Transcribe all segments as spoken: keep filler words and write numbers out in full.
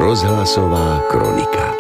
Rozhlasová kronika.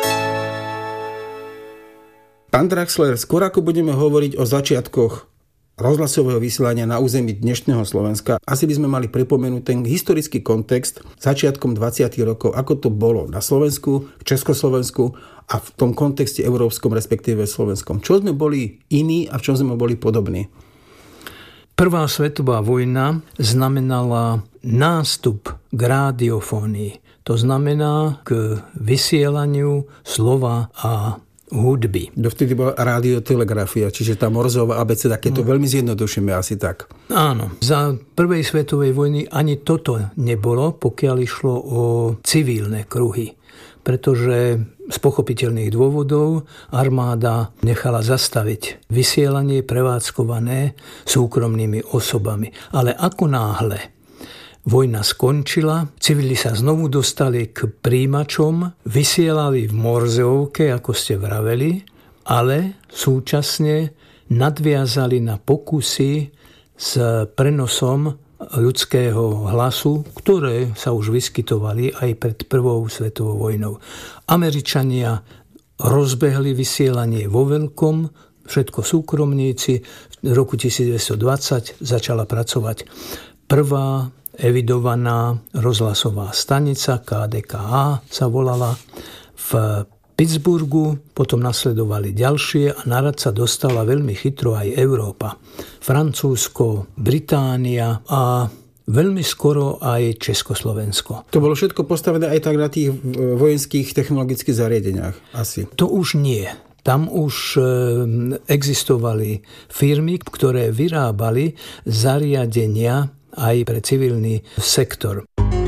Pán Draxler, skôr ako budeme hovoriť o začiatkoch rozhlasového vysielania na území dnešného Slovenska, asi by sme mali pripomenúť ten historický kontext začiatkom dvadsiatych rokov, ako to bolo na Slovensku, v Československu a v tom kontexte európskom, respektíve slovenskom. Čo sme boli iní a v čom sme boli podobní? Prvá svetová vojna znamenala nástup k rádiofónii. To znamená k vysielaniu slova a hudby. Dovtedy bola radiotelegrafia, čiže tá morzová abeceda, keď to veľmi zjednodušíme asi tak. Áno. Za prvej svetovej vojny ani toto nebolo, pokiaľ išlo o civilné kruhy. Pretože z pochopiteľných dôvodov armáda nechala zastaviť vysielanie prevádzkované súkromnými osobami. Ale ako náhle vojna skončila, civili sa znovu dostali k príjimačom, vysielali v morzeovke, ako ste vraveli, ale súčasne nadviazali na pokusy s prenosom ľudského hlasu, ktoré sa už vyskytovali aj pred prvou svetovou vojnou. Američania rozbehli vysielanie vo veľkom, všetko súkromníci. V roku devätnásťdvadsať začala pracovať prvá evidovaná rozhlasová stanica, ká dé ká á sa volala, v Pittsburghu, potom nasledovali ďalšie a narad sa dostala veľmi chytro aj Európa. Francúzsko, Británia a veľmi skoro aj Československo. To bolo všetko postavené aj tak na tých vojenských technologických zariadeniach asi? To už nie. Tam už existovali firmy, ktoré vyrábali zariadenia aj pre civilný sektor.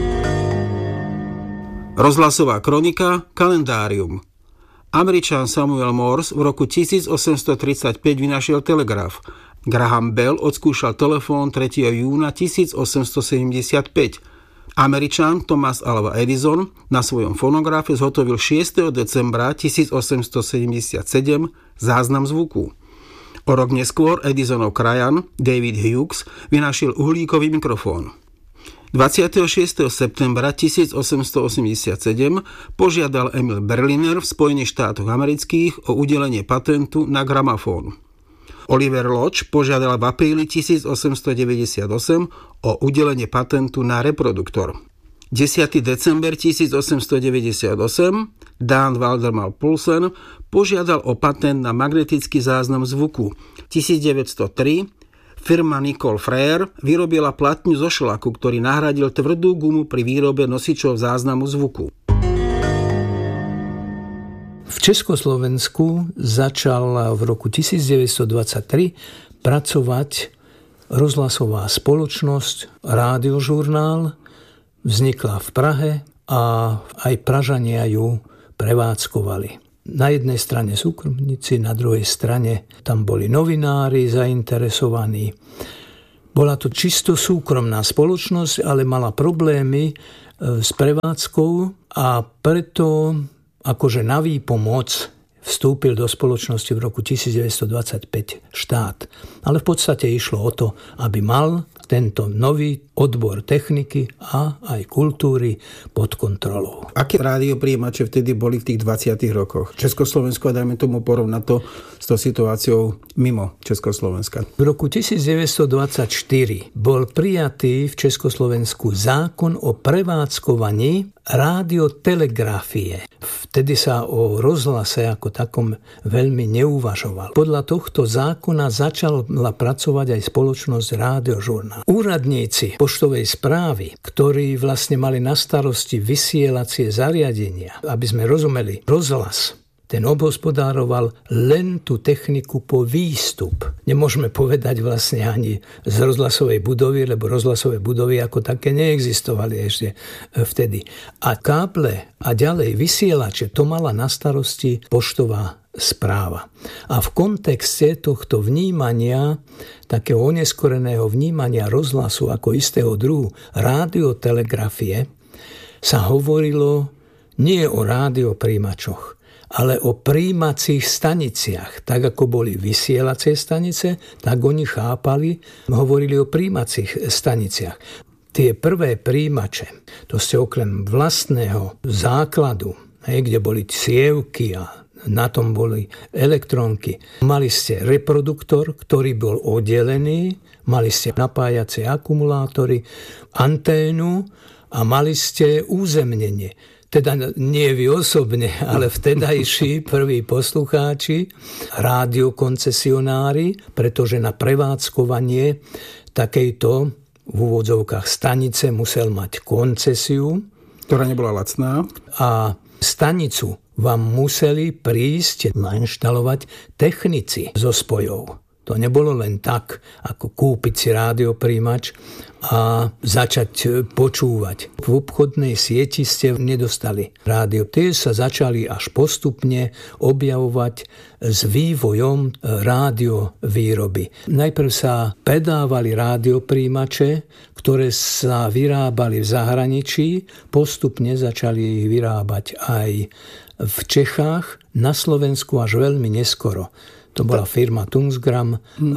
Rozhlasová kronika, kalendárium. Američan Samuel Morse v roku tisícosemstotridsaťpäť vynašiel telegraf. Graham Bell odskúšal telefón tretieho júna tisícosemstosedemdesiatpäť. Američan Thomas Alva Edison na svojom fonografe zhotovil šiesteho decembra tisícosemstosedemdesiatsedem záznam zvuku. O rok neskôr Edisonov krajan David Hughes vynašiel uhlíkový mikrofón. dvadsiateho šiesteho septembra tisícosemstoosemdesiatsedem požiadal Emil Berliner v Spojených štátoch amerických o udelenie patentu na gramofón. Oliver Lodge požiadal v apríli tisícosemstodeväťdesiatosem o udelenie patentu na reproduktor. desiateho december tisícosemstodeväťdesiatosem Dan Waldemar Poulsen požiadal o patent na magnetický záznam zvuku. tisícdeväťstotri firma Nicole Frere vyrobila platňu zo šlaku, ktorý nahradil tvrdú gumu pri výrobe nosičov záznamu zvuku. V Československu začal v roku devätnásťdvadsaťtri pracovať rozhlasová spoločnosť Rádiožurnál. Vznikla v Prahe a aj Pražania ju prevádzkovali. Na jednej strane súkromníci, na druhej strane tam boli novinári zainteresovaní. Bola to čisto súkromná spoločnosť, ale mala problémy s prevádzkou a preto akože na výpomoc vstúpil do spoločnosti v roku devätnásťdvadsaťpäť štát. Ale v podstate išlo o to, aby mal tento nový odbor techniky a aj kultúry pod kontrolou. Aké rádiopríjimače vtedy boli v tých dvadsiatych rokoch? Československo, dajme tomu porovnať to s tou situáciou mimo Československa. V roku devätnásťdvadsaťštyri bol prijatý v Československu zákon o prevádzkovaní rádiotelegrafie. Vtedy sa o rozhlase ako takom veľmi neuvažoval. Podľa tohto zákona začala pracovať aj spoločnosť Rádiožurnál. Úradníci poštovej správy, ktorí vlastne mali na starosti vysielacie zariadenia, aby sme rozumeli, rozhlas, ten obhospodároval len tú techniku po výstup. Nemôžeme povedať vlastne ani z rozhlasovej budovy, lebo rozhlasové budovy ako také neexistovali ešte vtedy. A káble a ďalej vysielače, to mala na starosti poštová správa. A v kontexte tohto vnímania, takého oneskoreného vnímania rozhlasu ako istého druhu rádiotelegrafie, sa hovorilo nie o rádiopríjimačoch, ale o príjmacích staniciach. Tak ako boli vysielacie stanice, tak oni chápali, hovorili o príjmacích staniciach. Tie prvé príjimače, to ste okrem vlastného základu, hej, kde boli cievky a na tom boli elektrónky. Mali ste reproduktor, ktorý bol oddelený, mali ste napájacie akumulátory, anténu a mali ste územnenie. Teda nie vy osobne, ale vtedajší prví poslucháči, rádiokoncesionári, pretože na prevádzkovanie takejto v úvodzovkách stanice musel mať koncesiu. Ktorá nebola lacná. A stanicu vám museli prísť nainštalovať technici so spojov. To nebolo len tak, ako kúpiť si rádiopríjimač a začať počúvať. V obchodnej sieti ste nedostali rádio. Tie sa začali až postupne objavovať s vývojom rádiovýroby. Najprv sa predávali rádiopríjimače, ktoré sa vyrábali v zahraničí, postupne začali ich vyrábať aj v Čechách, na Slovensku až veľmi neskoro. To bola firma Tungsgram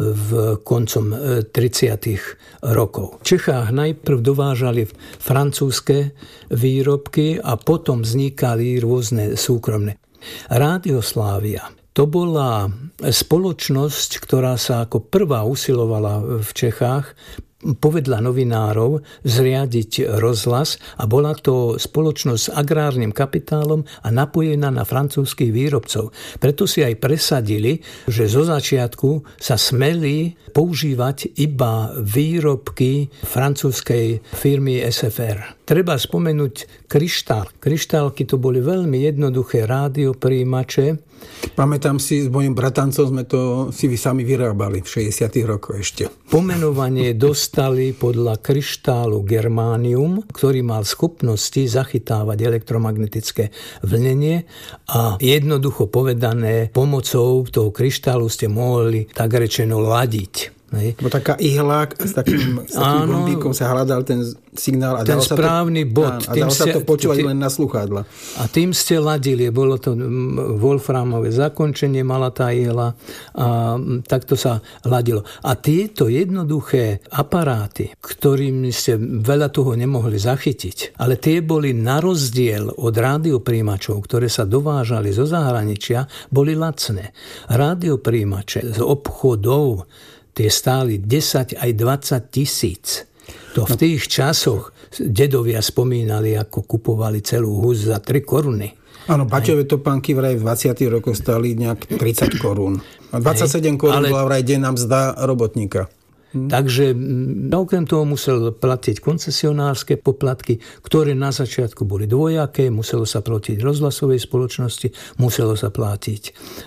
v koncom tridsiatych rokov. V Čechách najprv dovážali francúzske výrobky a potom vznikali rôzne súkromné. Rádioslávia. To bola spoločnosť, ktorá sa ako prvá usilovala v Čechách povedla novinárov zriadiť rozhlas a bola to spoločnosť s agrárnym kapitálom a napojená na francúzskych výrobcov. Preto si aj presadili, že zo začiatku sa smeli používať iba výrobky francúzskej firmy es ef er. Treba spomenúť kryštál. Kryštálky to boli veľmi jednoduché rádiopríjimače. Pamätám si, s mojim bratancom sme to si vy sami vyrábali v šesťdesiatych rokoch ešte. Pomenovanie dostali podľa kryštálu germánium, ktorý mal schopnosti zachytávať elektromagnetické vlnenie a jednoducho povedané, pomocou toho kryštálu ste mohli tak rečeno ladiť. Bo taká ihla s takým, s takým gombíkom sa hľadal ten signál a ten dalo sa správny to, bod. A dalo sa to počúvať tým, len na sluchadla. A tým ste ladili. Bolo to wolframové zakončenie, mala tá ihla a takto sa ladilo. A tieto jednoduché aparáty, ktorým ste veľa toho nemohli zachytiť, ale tie boli na rozdiel od rádiopríjimačov, ktoré sa dovážali zo zahraničia, boli lacné. Rádiopríjimače z obchodov tie stáli desať aj dvadsať tisíc. To v tých časoch dedovia spomínali, ako kupovali celú hus za tri koruny. Áno, baťové topánky vraj v dvadsiatych rokoch stáli nejak tridsať korún. A dvadsaťsedem korún ale... bola vraj denná mzda robotníka. Hm. Takže okrem toho musel platiť koncesionárske poplatky, ktoré na začiatku boli dvojaké, muselo sa platiť rozhlasovej spoločnosti, muselo sa platiť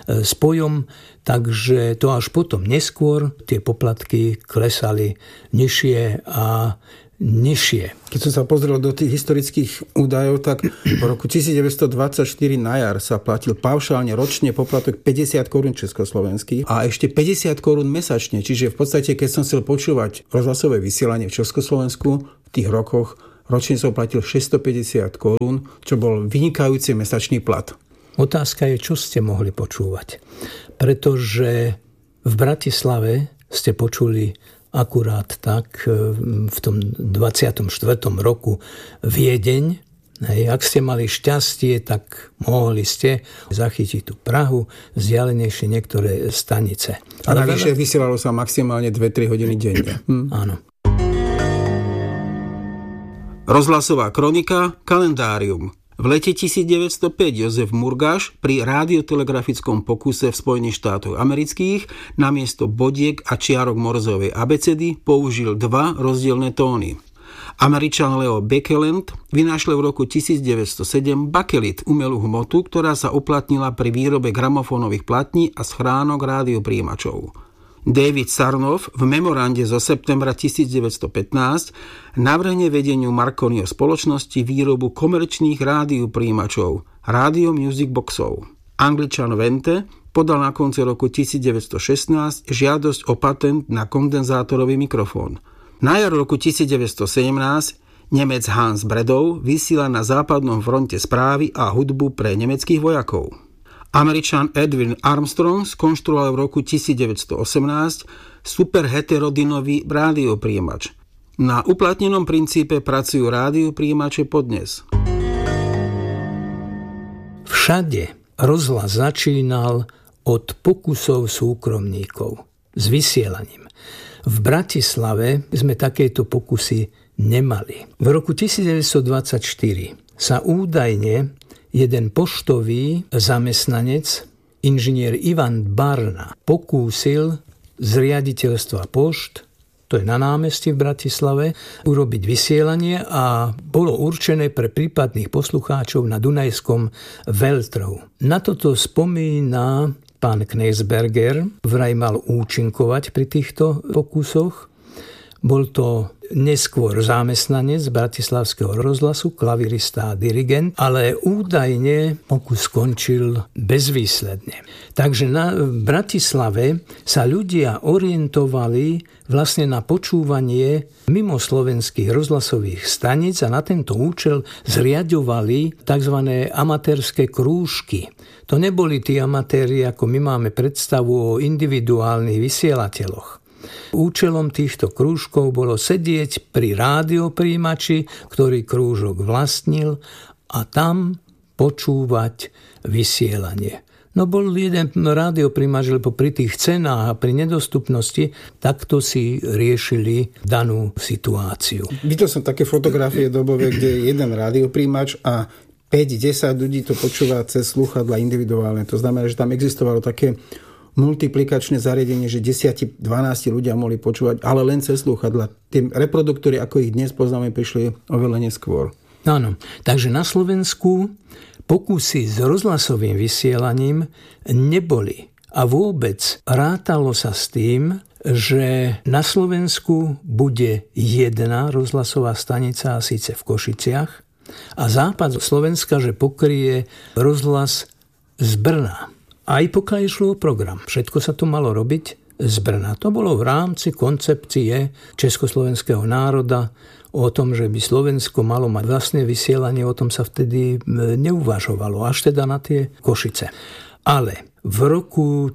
spojom, takže to až potom neskôr tie poplatky klesali nižšie a nižšie. Keď som sa pozrel do tých historických údajov, tak v roku devätnásťstodvadsaťštyri na jar sa platil paušálne ročne poplatok päťdesiat korún československých a ešte päťdesiat korún mesačne. Čiže v podstate, keď som chcel počúvať rozhlasové vysielanie v Československu v tých rokoch, ročne som platil šesťstopäťdesiat korún, čo bol vynikajúci mesačný plat. Otázka je, čo ste mohli počúvať. Pretože v Bratislave ste počuli akurát tak v tom dvadsiatom štvrtom roku Viedeň. Hej, ak ste mali šťastie, tak mohli ste zachytiť tú Prahu, vzdialenejšie niektoré stanice. A navyše veľa... vysielalo sa maximálne dve tri hodiny denne. Hm. Áno. Rozhlasová kronika, kalendárium. V lete devätnásťstopäť Jozef Murgáš pri radiotelegrafickom pokuse v Spojených štátoch amerických namiesto bodiek a čiarok Morzovej abecedy použil dva rozdielne tóny. Američan Leo Baekeland vynašiel v roku devätnásťstosedem bakelit, umelú hmotu, ktorá sa uplatnila pri výrobe gramofónových platní a schránok rádiopríjimačov. David Sarnoff v memorande zo septembra devätnásťstopätnásť navrhne vedeniu Marconiho spoločnosti výrobu komerčných rádiopríjimačov, Radio Music Boxov. Angličan Vente podal na konci roku devätnásťstošestnásť žiadosť o patent na kondenzátorový mikrofón. Na jar roku devätnásťstosedemnásť Nemec Hans Bredow vysiela na západnom fronte správy a hudbu pre nemeckých vojakov. Američan Edwin Armstrong skonštruoval v roku devätnásťstoosemnásť superheterodinový rádiopríjimač. Na uplatnenom princípe pracujú rádiopríjimače podnes. Všade rozhlas začínal od pokusov súkromníkov s vysielaním. V Bratislave sme takéto pokusy nemali. V roku devätnásťstodvadsaťštyri sa údajne jeden poštový zamestnanec, inžinier Ivan Barna, pokúsil z riaditeľstva pošt, to je na námestí v Bratislave, urobiť vysielanie a bolo určené pre prípadných poslucháčov na Dunajskom Veltrhu. Na toto spomína pán Kneisberger, vraj mal účinkovať pri týchto pokusoch. Bol to neskôr zamestnanec Bratislavského rozhlasu, klavirista a dirigent, ale údajne pokus skončil bezvýsledne. Takže na Bratislave sa ľudia orientovali vlastne na počúvanie mimo slovenských rozhlasových staníc a na tento účel zriaďovali tzv. Amatérske krúžky. To neboli tí amatéri, ako my máme predstavu o individuálnych vysielateľoch. Účelom týchto krúžkov bolo sedieť pri rádiopríjimači, ktorý krúžok vlastnil, a tam počúvať vysielanie. No bol jeden rádiopríjimač, lebo pri tých cenách a pri nedostupnosti takto si riešili danú situáciu. Videl som také fotografie dobové, kde je jeden rádiopríjimač a päť desať ľudí to počúva cez slúchadla individuálne. To znamená, že tam existovalo také multiplikačné zariadenie, že desať dvanásť ľudia mohli počúvať, ale len cez slúchadla. Tie reproduktory, ako ich dnes poznáme, prišli oveľa neskôr. Áno, takže na Slovensku pokusy s rozhlasovým vysielaním neboli. A vôbec rátalo sa s tým, že na Slovensku bude jedna rozhlasová stanica, a síce v Košiciach, a západ Slovenska, že pokrie rozhlas z Brna. Aj pokiaľ išlo o program. Všetko sa to malo robiť z Brna. To bolo v rámci koncepcie československého národa o tom, že by Slovensko malo mať vlastné vysielanie. O tom sa vtedy neuvažovalo. Až teda na tie Košice. Ale v roku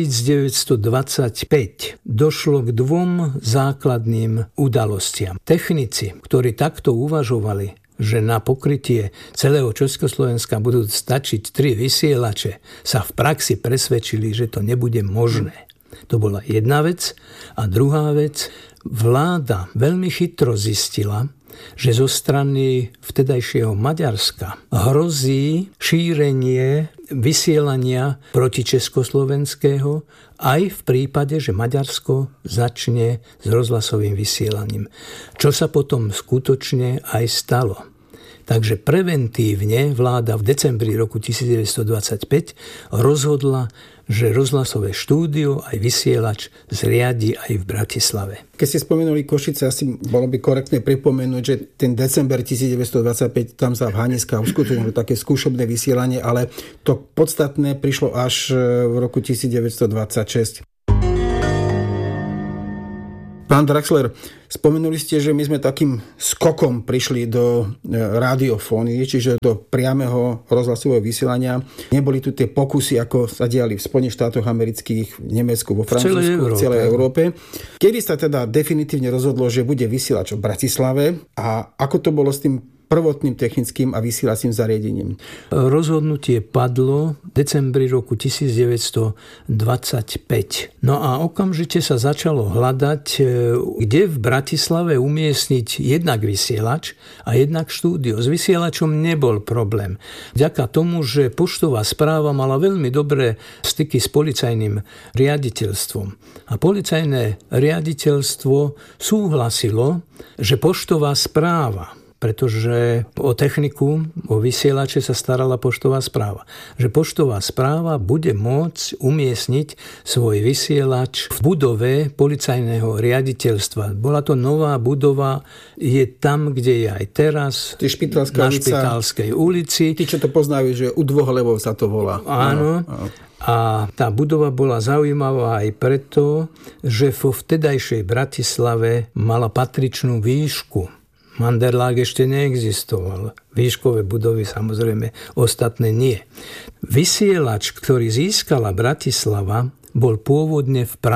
devätnásťstodvadsaťpäť došlo k dvom základným udalostiam. Technici, ktorí takto uvažovali, že na pokrytie celého Československa budú stačiť tri vysielače, sa v praxi presvedčili, že to nebude možné. To bola jedna vec. A druhá vec, vláda veľmi chytro zistila, že zo strany vtedajšieho Maďarska hrozí šírenie vysielania proti československého aj v prípade, že Maďarsko začne s rozhlasovým vysielaním. Čo sa potom skutočne aj stalo. Takže preventívne vláda v decembri roku devätnásťstodvadsaťpäť rozhodla, že rozhlasové štúdio aj vysielač zriadi aj v Bratislave. Keď ste spomenuli Košice, asi bolo by korektné pripomenúť, že ten december devätnásťstodvadsaťpäť tam sa v Haniska uskutočnilo také skúšobné vysielanie, ale to podstatné prišlo až v roku devätnásťstodvadsaťšesť. Pán Draxler, spomenuli ste, že my sme takým skokom prišli do radiofónie, čiže do priameho rozhlasového vysielania. Neboli tu tie pokusy, ako sa diali v Spojených štátoch amerických, v Nemecku, vo Francúzsku, v celej Európe. Kedy sa teda definitívne rozhodlo, že bude vysielač v Bratislave a ako to bolo s tým prvotným technickým a vysielacím zariadením? Rozhodnutie padlo v decembri roku devätnásťstodvadsaťpäť. No a okamžite sa začalo hľadať, kde v Bratislave umiestniť jednak vysielač a jednak štúdio. S vysielačom nebol problém. Vďaka tomu, že poštová správa mala veľmi dobré styky s policajným riaditeľstvom. A policajné riaditeľstvo súhlasilo, že poštová správa, pretože o techniku, o vysielače sa starala poštová správa. Že poštová správa bude môcť umiestniť svoj vysielač v budove policajného riaditeľstva. Bola to nová budova, je tam, kde je aj teraz, na Špitálskej ulici. Tí, čo to poznajú, že u dvoch levov sa to volá. Áno. Áno. A tá budova bola zaujímavá aj preto, že vo vtedajšej Bratislave mala patričnú výšku. Manderlák ešte neexistoval. Výškové budovy samozrejme, ostatné nie. Vysielač, ktorý získala Bratislava, bol pôvodne v Prahe.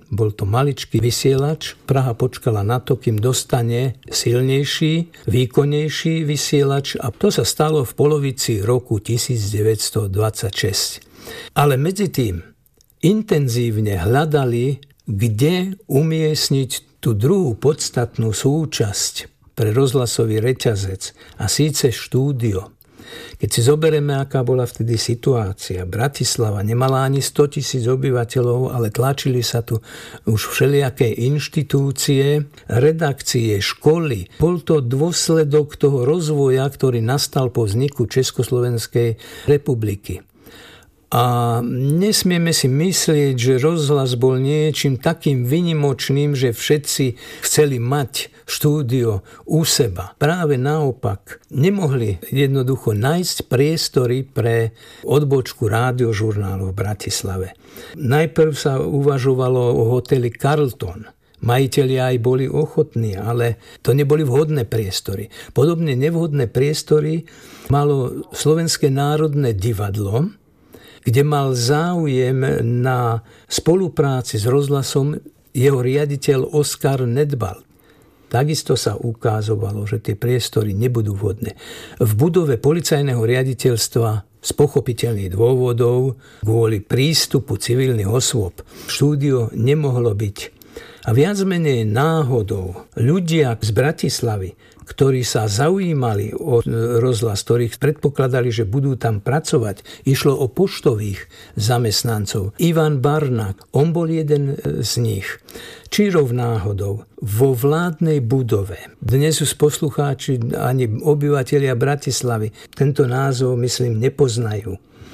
bol to maličký vysielač. Praha počkala na to, kým dostane silnejší, výkonnejší vysielač a to sa stalo v polovici roku devätnásťstodvadsaťšesť. Ale medzi tým intenzívne hľadali, kde umiestniť tú druhú podstatnú súčasť pre rozhlasový reťazec a síce štúdio. Keď si zoberieme, aká bola vtedy situácia, Bratislava nemala ani sto tisíc obyvateľov, ale tlačili sa tu už všelijaké inštitúcie, redakcie, školy. Bol to dôsledok toho rozvoja, ktorý nastal po vzniku Československej republiky. A nesmieme si myslieť, že rozhlas bol niečím takým vynimočným, že všetci chceli mať štúdio u seba. Práve naopak, nemohli jednoducho nájsť priestory pre odbočku rádiožurnálu v Bratislave. Najprv sa uvažovalo o hoteli Carlton. Majitelia aj boli ochotní, ale to neboli vhodné priestory. Podobne nevhodné priestory malo Slovenské národné divadlo, kde mal záujem na spolupráci s rozhlasom jeho riaditeľ Oskar Nedbald. Takisto sa ukázalo, že tie priestory nebudú vhodné. V budove policajného riaditeľstva z pochopiteľných dôvodov kvôli prístupu civilných osôb štúdio nemohlo byť. A viac menej náhodou ľudia z Bratislavy, ktorí sa zaujímali o rozhlas, ktorých predpokladali, že budú tam pracovať, išlo o poštových zamestnancov. Ivan Barnák, on bol jeden z nich. Čírov náhodou vo vládnej budove. Dnes už poslucháči ani obyvatelia Bratislavy tento názov, myslím, nepoznajú.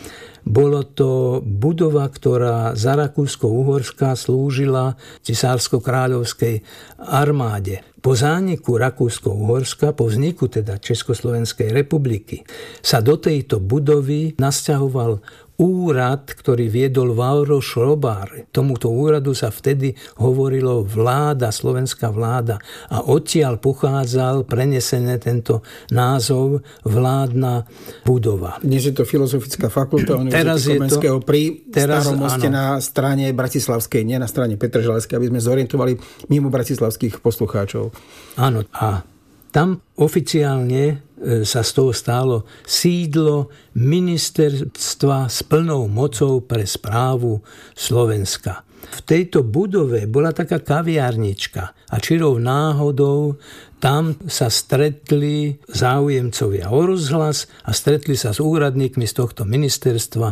Bolo to budova, ktorá za Rakúsko-Uhorska slúžila cisársko-kráľovskej armáde. Po zániku Rakúsko-Uhorska, po vzniku teda Československej republiky, sa do tejto budovy nasťahoval úrad, ktorý viedol Vauro Šrobár. Tomuto úradu sa vtedy hovorilo vláda, slovenská vláda. A odtiaľ pochádzal prenesené tento názov vládna budova. Dnes je to Filozofická fakulta Univerzity Komenského pri teraz, Starom moste áno. Na strane bratislavskej, nie na strane Petržalskej, aby sme zorientovali mimo bratislavských poslucháčov. Áno, a tam oficiálne sa z toho stalo sídlo ministerstva s plnou mocou pre správu Slovenska. V tejto budove bola taká kaviarnička a čirou náhodou tam sa stretli záujemcovia o rozhlas a stretli sa s úradníkmi z tohto ministerstva.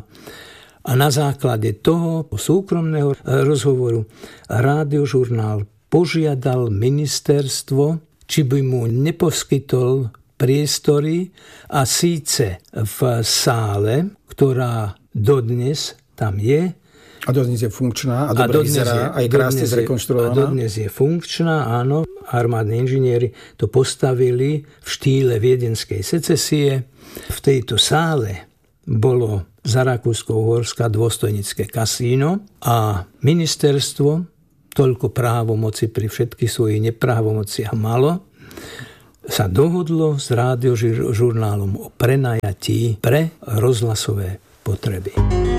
A na základe toho súkromného rozhovoru rádiožurnál požiadal ministerstvo, či by mu neposkytol priestory a síce v sále, ktorá dodnes tam je. A dodnes je funkčná a dobre vyzerá, aj krásne zrekonštruovaná. A dodnes je funkčná, áno. Armádni inžinieri to postavili v štýle viedenskej secesie. V tejto sále bolo za Rakúsko-Uhorska dôstojnícke kasíno a ministerstvo toľko právomoci pri všetkých svojich neprávomociach malo, sa dohodlo s rádiožurnálom o prenajatí pre rozhlasové potreby.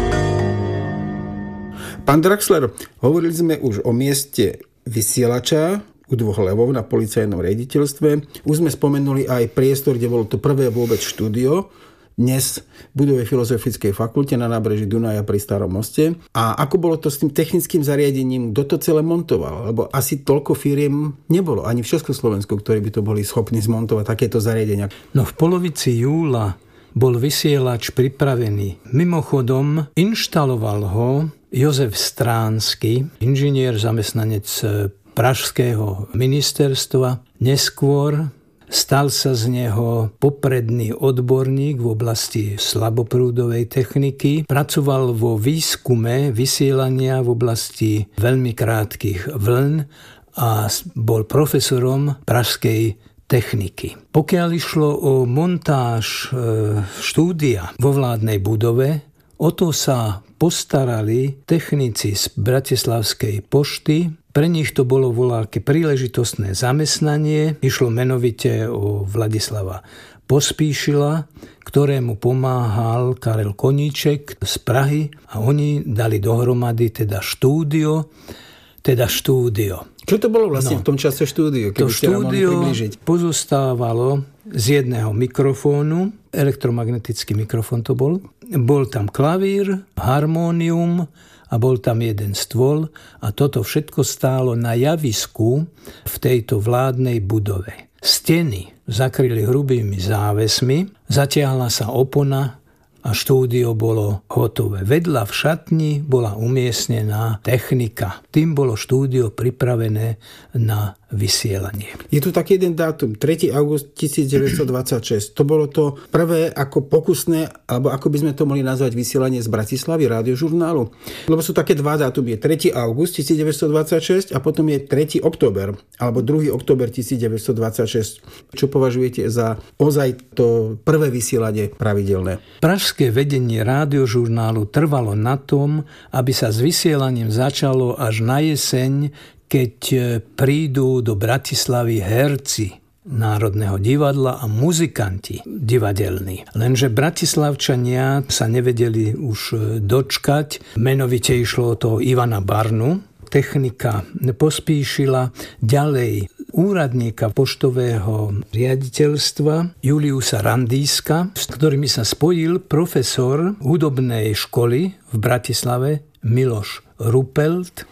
Pán Draxler, hovorili sme už o mieste vysielača u Dvoch levov na policajnom riaditeľstve. Už sme spomenuli aj priestor, kde bolo to prvé vôbec štúdio, dnes v budove Filozofickej fakulte na nábreží Dunaja pri Starom moste. A ako bolo to s tým technickým zariadením, kto to celé montoval? Lebo asi toľko firiem nebolo ani v Československu, ktorí by to boli schopní zmontovať takéto zariadenia. No v polovici júla bol vysielač pripravený. Mimochodom, inštaloval ho Jozef Stránsky, inžinier, zamestnanec pražského ministerstva. Neskôr stal sa z neho popredný odborník v oblasti slaboprúdovej techniky. Pracoval vo výskume vysielania v oblasti veľmi krátkych vln a bol profesorom pražskej techniky. Pokiaľ išlo o montáž štúdia vo vládnej budove, o to sa postarali technici z Bratislavskej pošty. Pre nich to bolo voľaké príležitostné zamestnanie. Išlo menovite o Vladislava Pospíšila, ktorému pomáhal Karel Koníček z Prahy a oni dali dohromady teda štúdio. teda štúdio. Čo to bolo vlastne No. v tom čase štúdio? To štúdio pozostávalo z jedného mikrofónu, elektromagnetický mikrofón to bol. Bol tam klavír, harmónium a bol tam jeden stôl a toto všetko stálo na javisku v tejto vládnej budove. Steny zakryli hrubými závesmi, zatiahla sa opona a štúdio bolo hotové. Vedľa v šatni bola umiestnená technika. Tým bolo štúdio pripravené na vysielanie. Je tu taký jeden dátum, tretieho augusta devätnásťstodvadsaťšesť. To bolo to prvé ako pokusné, alebo ako by sme to mohli nazvať, vysielanie z Bratislavy, rádiožurnálu. Lebo sú také dva dátumy. Je tretieho augusta devätnásťstodvadsaťšesť a potom je tretieho október, alebo druhého október devätnásťstodvadsaťšesť. Čo považujete za ozaj to prvé vysielanie pravidelné? Pražské vedenie rádiožurnálu trvalo na tom, aby sa s vysielaním začalo až na jeseň, keď prídu do Bratislavy herci Národného divadla a muzikanti divadelní. Lenže bratislavčania sa nevedeli už dočkať. Menovite išlo o toho Ivana Barnu. Technika pospíšila. Ďalej úradníka poštového riaditeľstva Juliusa Randíska, s ktorými sa spojil profesor hudobnej školy v Bratislave Miloš Rupelt.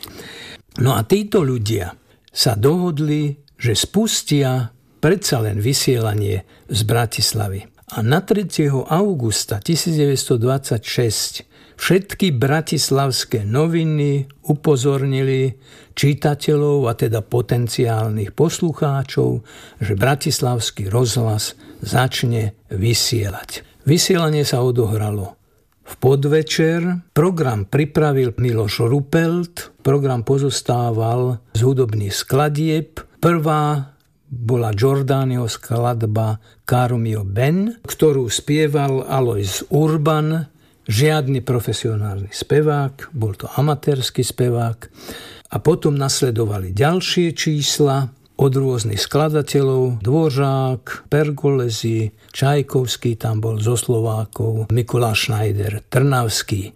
No a títo ľudia sa dohodli, že spustia predsa len vysielanie z Bratislavy. A na tretieho augusta devätnásťstodvadsaťšesť všetky bratislavské noviny upozornili čitateľov, a teda potenciálnych poslucháčov, že bratislavský rozhlas začne vysielať. Vysielanie sa odohralo v podvečer. Program pripravil Miloš Rupelt. Program pozostával z hudobných skladieb. Prvá bola Giordaniho skladba Caro mio ben, ktorú spieval Alois Urban, žiadny profesionálny spevák, bol to amatérsky spevák. A potom nasledovali ďalšie čísla od rôznych skladateľov, Dvořák, Pergolesi, Čajkovský tam bol zo Slovákov, Mikuláš Schneider, Trnavský.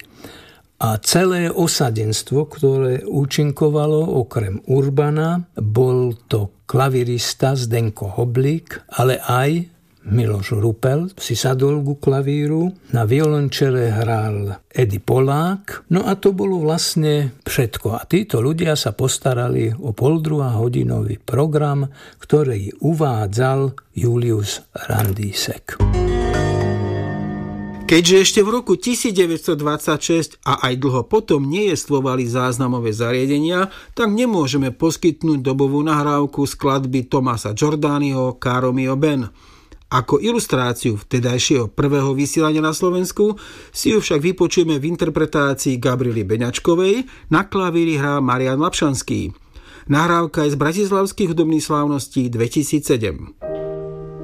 A celé osadenstvo, ktoré účinkovalo okrem Urbana, bol to klavirista Zdenko Hoblík, ale aj Miloš Rupel si sadol ku klavíru, na violončele hral Edy Polák, no a to bolo vlastne všetko. A títo ľudia sa postarali o poldruhá hodinový program, ktorý uvádzal Julius Randísek. Keďže ešte v roku devätnásťstodvadsaťšesť a aj dlho potom nejestvovali záznamové zariadenia, tak nemôžeme poskytnúť dobovú nahrávku skladby Tomasa Giordaniho Caro mio ben. Ako ilustráciu vtedajšieho prvého vysielania na Slovensku si ju však vypočujeme v interpretácii Gabriely Beňačkovej, na klavíri hrá Marián Lapšanský. Nahrávka je z bratislavských hudobných slávností dvetisícsedem.